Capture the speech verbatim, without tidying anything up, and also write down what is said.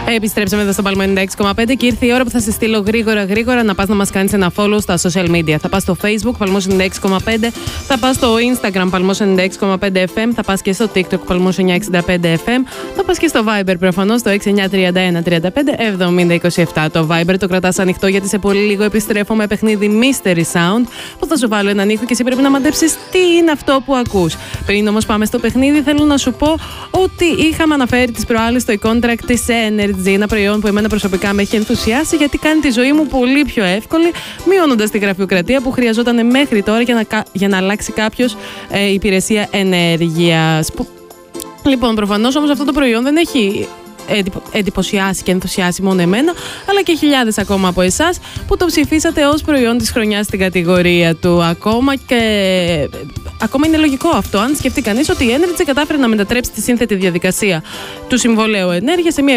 Επιστρέψαμε εδώ στο Palm ενενήντα έξι κόμμα πέντε και ήρθε η ώρα που θα σε στείλω γρήγορα γρήγορα να πας να μας κάνεις ένα follow στα social media. Θα πας στο Facebook Palmos ενενήντα έξι κόμμα πέντε, θα πας στο Instagram Palmos ενενήντα έξι κόμμα πέντε εφ εμ, θα πας και στο TikTok Palmos εννιακόσια εξήντα πέντε εφ εμ, θα πας και στο Viber προφανώς το έξι εννιά τρία ένα τρία πέντε εβδομήντα είκοσι επτά. Το Viber το κρατάς ανοιχτό γιατί σε πολύ λίγο επιστρέφω με παιχνίδι Mystery Sound που θα σου βάλω έναν ήχο και εσύ πρέπει να μαντέψεις τι είναι αυτό που ακούς. Πριν όμως πάμε στο παιχνίδι, θέλω να σου πω ότι είχαμε αναφέρει τις προάλλες το e-contract της Energy, ένα προϊόν που εμένα προσωπικά με έχει ενθουσιάσει γιατί κάνει τη ζωή μου πολύ πιο εύκολη, μειώνοντας τη γραφειοκρατία που χρειαζόταν μέχρι τώρα για να, για να αλλάξει κάποιος ε, υπηρεσία ενέργειας. Λοιπόν, προφανώς όμως αυτό το προϊόν δεν έχει εντυπωσιάσει και ενθουσιάσει μόνο εμένα, αλλά και χιλιάδες ακόμα από εσάς που το ψηφίσατε ως προϊόν της χρονιάς στην κατηγορία του. Ακόμα και ακόμα είναι λογικό αυτό, αν σκεφτεί κανείς ότι η Energy κατάφερε να μετατρέψει τη σύνθετη διαδικασία του συμβολέου ενέργειας σε μια